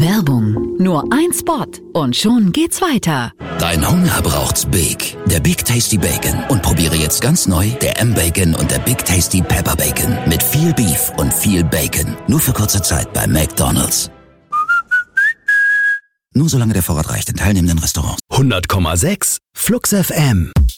Werbung. Nur ein Spot und schon geht's weiter. Dein Hunger braucht's Big. Der Big Tasty Bacon. Und probiere jetzt ganz neu der M-Bacon und der Big Tasty Pepper Bacon. Mit viel Beef und viel Bacon. Nur für kurze Zeit bei McDonald's. Nur solange der Vorrat reicht in teilnehmenden Restaurants. 100,6 Flux FM.